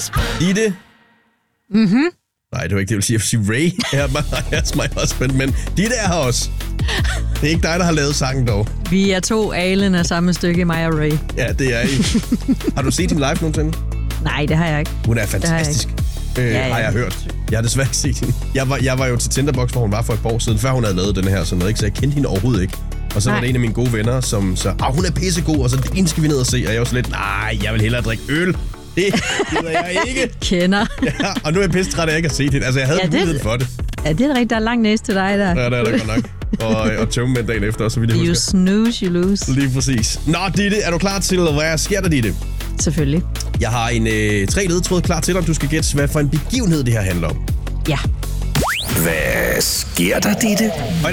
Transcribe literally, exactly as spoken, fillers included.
Ditte? Mhm. Nej, det var ikke det, jeg ville sige. Jeg vil sige Ray. Here's my husband. Men Ditte er her også. Det er ikke dig, der har lavet sangen dog. Vi er to alen af samme stykke, mig og Ray. Ja, det er I. Har du set hende live nogensinde? Nej, det har jeg ikke. Hun er fantastisk. Øh, ja, ja. Har jeg hørt. Jeg har desværre ikke set hende. Jeg var, jeg var jo til Tinderbox, hvor hun var for et par år siden, før hun havde lavet den her, sådan noget, ikke? Så jeg kendte hende overhovedet ikke. Og så Nej. var det en af mine gode venner, som så, ah, hun er pissegod, og så det ene skal vi ned og se. Og jeg var så lidt, nej, jeg vil hellere drikke øl. Det gider jeg ikke. Kender. Ja, og nu er jeg pisse træt, at jeg ikke har set hende. Altså, jeg havde ja, muligheden for det. Ja, det er rigtigt. Der er lang næse til dig, der. Ja, det er der godt nok. Og, og tømmemænd dagen efter, så vidt jeg husker. You snooze, you lose. Lige præcis. Nå, Ditte, er du klar til, hvad sker der, Ditte? Selvfølgelig. Jeg har en øh, tre ledetråd klar til dig. Du skal gætte, hvad for en begivenhed det her handler om. Ja. Hvad sker der, Ditte? Og